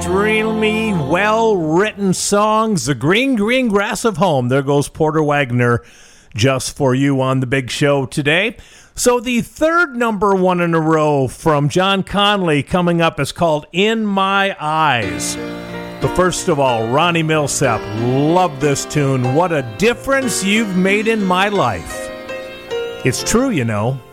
extremely well-written songs. The green, green grass of home. There goes Porter Wagoner just for you on the big show today. So the third number one in a row from John Conley coming up is called In My Eyes. But first of all, Ronnie Milsap, love this tune. What a difference you've made in my life. It's true, you know.